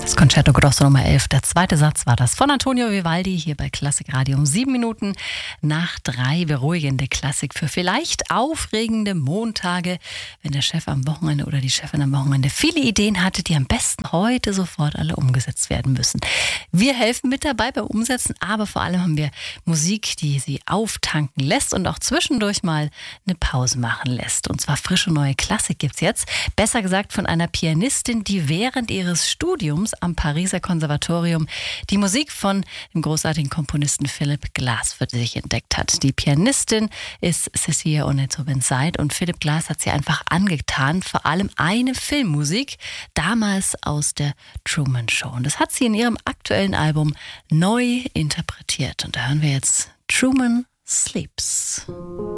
Das Concerto Grosso Nummer 11, der zweite Satz war das von Antonio Vivaldi hier bei Klassik Radio um 7 Minuten nach 3. Beruhigende Klassik für vielleicht aufregende Montage, wenn der Chef am Wochenende oder die Chefin am Wochenende viele Ideen hatte, die am besten heute sofort alle umgesetzt werden müssen. Wir helfen mit dabei beim Umsetzen, aber vor allem haben wir Musik, die Sie auftanken lässt und auch zwischendurch mal eine Pause machen lässt. Und zwar frische neue Klassik gibt's jetzt. Besser gesagt von einer Pianistin, die während ihres Studiums am Pariser Konservatorium die Musik von dem großartigen Komponisten Philip Glass für sich entdeckt hat. Die Pianistin ist Cecilia Onetto-Bensaid und Philip Glass hat sie einfach angetan, vor allem eine Filmmusik, damals aus der Truman Show. Und das hat sie in ihrem aktuellen Album neu interpretiert. Und da hören wir jetzt Truman Sleeps.